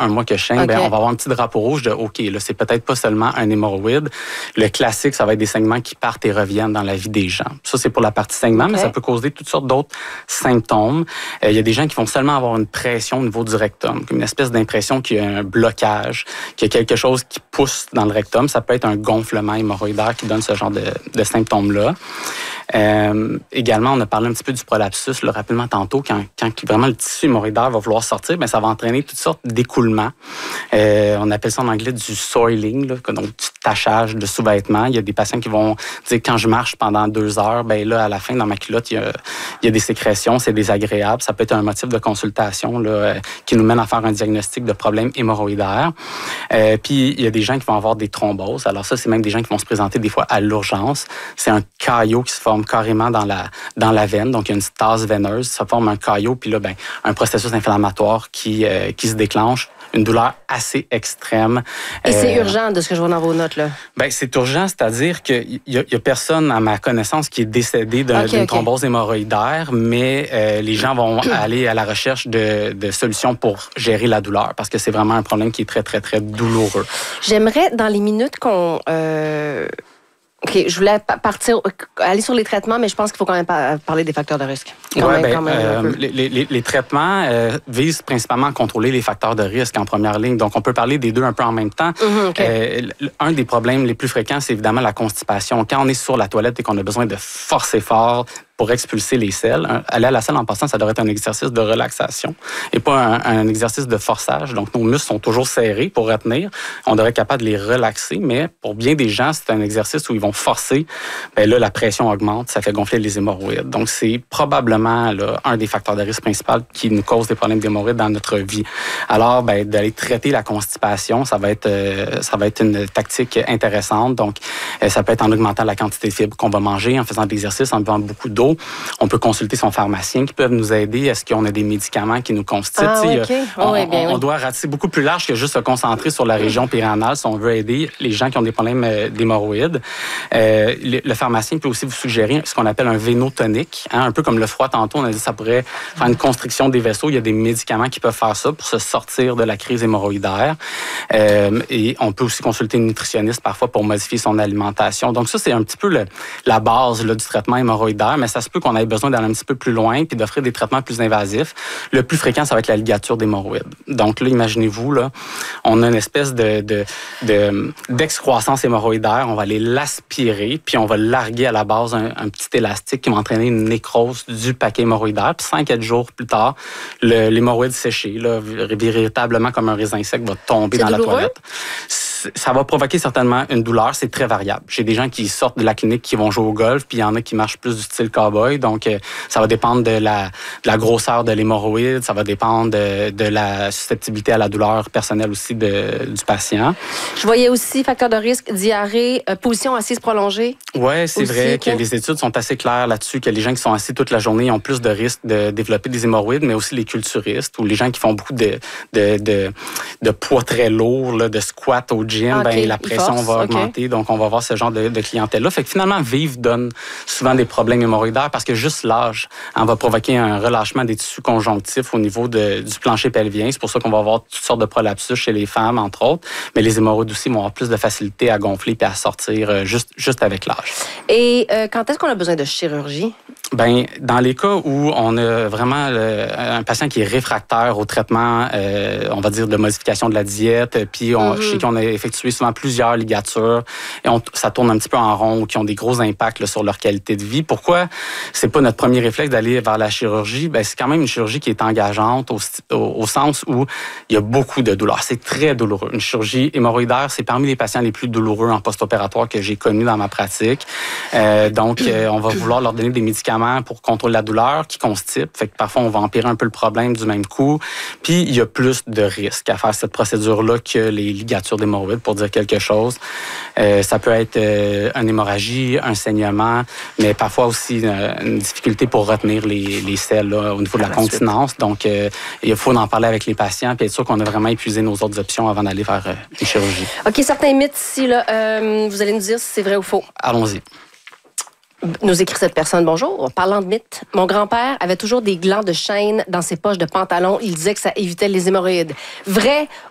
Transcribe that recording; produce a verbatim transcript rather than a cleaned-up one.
un mois que je saigne, okay. ben, on va avoir un petit drapeau rouge de OK, là, c'est peut-être pas seulement un hémorroïde. Le classique, ça va être des saignements qui partent et reviennent dans la vie des gens. Ça, c'est pour la partie saignement, okay. mais ça peut causer toutes sortes d'autres symptômes. Il euh, y a des gens qui vont seulement avoir une pression au niveau du rectum, comme une espèce d'impression qu'il y a un blocage, qu'il y a quelque chose qui pousse dans le rectum. Ça peut être un gonflement hémorroïdaire qui donne ce genre de, de symptômes-là. Euh, également, on a parlé un petit peu du prolapsus, là, rapidement tantôt, quand, quand vraiment le tissu hémorroïdaire va vouloir sortir, bien, ça va entraîner toutes sortes d'écoulements. Euh, on appelle ça en anglais du soiling, là, donc du tachage de sous-vêtements. Il y a des patients qui vont dire, quand je marche pendant deux heures, ben là, à la fin, dans ma culotte, il y a, il y a des sécrétions, c'est désagréable. Ça peut être un motif de consultation là, euh, qui nous mène à faire un diagnostic de problème hémorroïdaire. Euh, puis, il y a des gens qui vont avoir des thromboses. Alors ça, c'est même des gens qui vont se présenter des fois à l'urgence. C'est un caillot qui se forme carrément dans la, dans la veine. Donc, il y a une stase veineuse. Ça forme un caillot, puis là, ben, un processus inflammatoire qui, euh, qui se déclenche. Une douleur assez extrême. Et euh, c'est urgent, de ce que je vois dans vos notes, là? Bien, c'est urgent, c'est-à-dire qu'il n'y a, a personne, à ma connaissance, qui est décédé d'un, okay, d'une okay. thrombose hémorroïdaire, mais euh, les gens vont aller à la recherche de, de solutions pour gérer la douleur, parce que c'est vraiment un problème qui est très, très, très douloureux. J'aimerais, dans les minutes qu'on... Euh... OK, je voulais partir, aller sur les traitements, mais je pense qu'il faut quand même parler des facteurs de risque. Oui, bien, euh, les, les, les traitements euh, visent principalement à contrôler les facteurs de risque en première ligne. Donc, on peut parler des deux un peu en même temps. Mm-hmm, okay. euh, un des problèmes les plus fréquents, c'est évidemment la constipation. Quand on est sur la toilette et qu'on a besoin de forcer fort pour expulser les selles, aller à la selle en passant, ça devrait être un exercice de relaxation et pas un, un exercice de forçage. Donc, nos muscles sont toujours serrés pour retenir. On devrait être capable de les relaxer, mais pour bien des gens, c'est un exercice où ils vont forcer. Bien là, la pression augmente, ça fait gonfler les hémorroïdes. Donc, c'est probablement là, un des facteurs de risque principaux qui nous cause des problèmes d'hémorroïdes dans notre vie. Alors, bien, d'aller traiter la constipation, ça va être, euh, ça va être une tactique intéressante. Donc, euh, ça peut être en augmentant la quantité de fibres qu'on va manger, en faisant de l'exercice, en buvant beaucoup d'eau. On peut consulter son pharmacien qui peuvent nous aider. Est-ce qu'on a des médicaments qui nous constituent? Ah, okay. on, oh, oui, bien, on, on oui. doit ratisser beaucoup plus large que juste se concentrer sur la région périanale si on veut aider les gens qui ont des problèmes d'hémorroïdes. Euh, le, le pharmacien peut aussi vous suggérer ce qu'on appelle un vénotonique. Hein, un peu comme le froid tantôt, on a dit que ça pourrait faire une constriction des vaisseaux. Il y a des médicaments qui peuvent faire ça pour se sortir de la crise hémorroïdaire. Euh, et on peut aussi consulter une nutritionniste parfois pour modifier son alimentation. Donc ça, c'est un petit peu le, la base là, du traitement hémorroïdaire, mais ça se peut qu'on ait besoin d'aller un petit peu plus loin puis d'offrir des traitements plus invasifs. Le plus fréquent, ça va être la ligature d'hémorroïdes. Donc là, imaginez-vous, là, on a une espèce de, de, de, d'excroissance hémorroïdaire. On va aller l'aspirer puis on va larguer à la base un, un petit élastique qui va entraîner une nécrose du paquet hémorroïdaire. Puis cinq à sept jours plus tard, le, l'hémorroïde séché, là, véritablement comme un raisin sec, va tomber c'est dans douloureux? la toilette. Ça va provoquer certainement une douleur. C'est très variable. J'ai des gens qui sortent de la clinique qui vont jouer au golf, puis il y en a qui marchent plus du style cowboy. Donc, euh, ça va dépendre de la, de la grosseur de l'hémorroïde. Ça va dépendre de, de la susceptibilité à la douleur personnelle aussi de, du patient. Je voyais aussi facteur de risque, diarrhée, euh, position assise prolongée. Oui, c'est aussi, vrai okay. que les études sont assez claires là-dessus, que les gens qui sont assis toute la journée ont plus de risques de développer des hémorroïdes, mais aussi les culturistes ou les gens qui font beaucoup de, de, de, de poids très lourds, là, de squat au gym, okay. ben, la pression force, va okay. augmenter. Donc, on va avoir ce genre de, de clientèle-là. Fait que finalement, vivre donne souvent des problèmes hémorroïdaires parce que juste l'âge hein, va provoquer un relâchement des tissus conjonctifs au niveau de, du plancher pelvien. C'est pour ça qu'on va avoir toutes sortes de prolapsus chez les femmes, entre autres. Mais les hémorroïdes aussi vont avoir plus de facilité à gonfler et à sortir euh, juste, juste avec l'âge. Et euh, quand est-ce qu'on a besoin de chirurgie? Ben, dans les cas où on a vraiment le, un patient qui est réfractaire au traitement, euh, on va dire de modification de la diète, puis on, mm-hmm. je sais qu'on a effectué souvent plusieurs ligatures et on, ça tourne un petit peu en rond ou qui ont des gros impacts là, sur leur qualité de vie. Pourquoi c'est pas notre premier réflexe d'aller vers la chirurgie? Ben, c'est quand même une chirurgie qui est engageante au, au, au sens où il y a beaucoup de douleur. C'est très douloureux. Une chirurgie hémorroïdaire, c'est parmi les patients les plus douloureux en post-opératoire que j'ai connus dans ma pratique. Euh, donc, euh, on va vouloir leur donner des médicaments pour contrôler la douleur qui constipe. Fait que parfois, on va empirer un peu le problème du même coup. Puis, il y a plus de risques à faire cette procédure-là que les ligatures d'hémorroïdes, pour dire quelque chose. Euh, ça peut être euh, une hémorragie, un saignement, mais parfois aussi une, une difficulté pour retenir les, les selles là, au niveau de la, la continence. Suite. Donc, euh, il faut en parler avec les patients puis être sûr qu'on a vraiment épuisé nos autres options avant d'aller vers euh, une chirurgie. OK, certains mythes ici, là, euh, vous allez nous dire si c'est vrai ou faux. Allons-y. Nous écrit cette personne, bonjour. Parlant de mythes, mon grand-père avait toujours des glands de chêne dans ses poches de pantalon. Il disait que ça évitait les hémorroïdes. Vrai